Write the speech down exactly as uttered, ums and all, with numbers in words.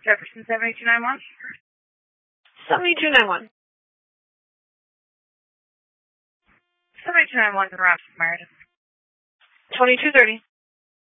Jefferson seventy-two ninety-one. seventy-two ninety-one. seventy-two ninety-one to the Route Meredith. twenty-two thirty.